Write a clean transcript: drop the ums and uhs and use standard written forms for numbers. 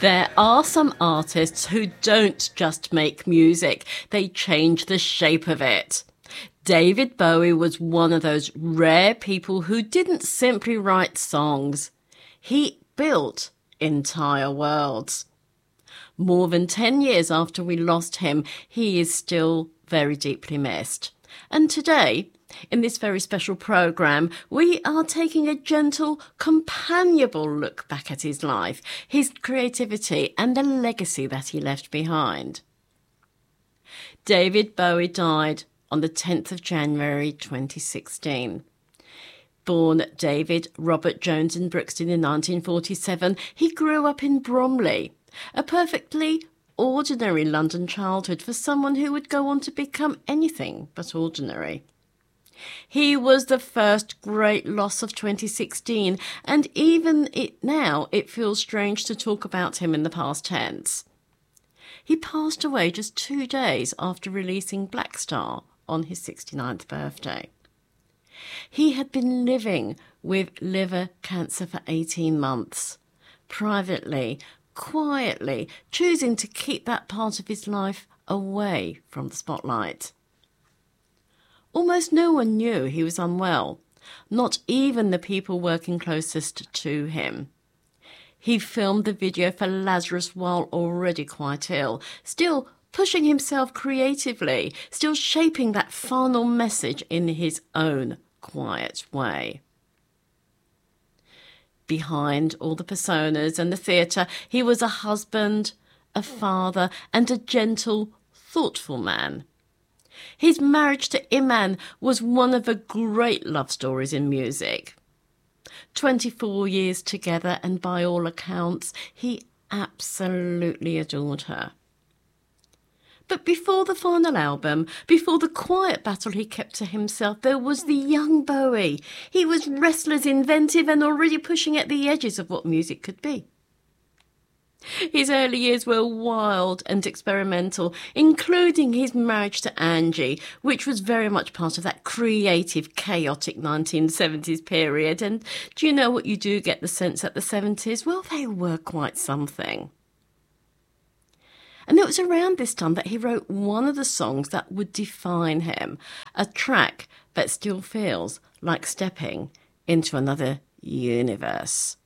There are some artists who don't just make music, they change the shape of it. David Bowie was one of those rare people who didn't simply write songs. He built entire worlds. More than 10 years after we lost him, he is still very deeply missed. And today, in this very special programme, we are taking a gentle, companionable look back at his life, his creativity and the legacy that he left behind. David Bowie died on the 10th of January 2016. Born David Robert Jones in Brixton in 1947, he grew up in Bromley, a perfectly ordinary London childhood for someone who would go on to become anything but ordinary. He was the first great loss of 2016, and even now it feels strange to talk about him in the past tense. He passed away just 2 days after releasing Black Star on his 69th birthday. He had been living with liver cancer for 18 months, privately, quietly, choosing to keep that part of his life away from the spotlight. Almost no one knew he was unwell, not even the people working closest to him. He filmed the video for Lazarus while already quite ill, still pushing himself creatively, still shaping that final message in his own quiet way. Behind all the personas and the theatre, he was a husband, a father, and a gentle, thoughtful man. His marriage to Iman was one of the great love stories in music. 24 years together, and by all accounts, he absolutely adored her. But before the final album, before the quiet battle he kept to himself, there was the young Bowie. He was restless, inventive, and already pushing at the edges of what music could be. His early years were wild and experimental, including his marriage to Angie, which was very much part of that creative, chaotic 1970s period. And do you know what you do get the sense that the 70s? Well, they were quite something. And it was around this time that he wrote one of the songs that would define him, a track that still feels like stepping into another universe.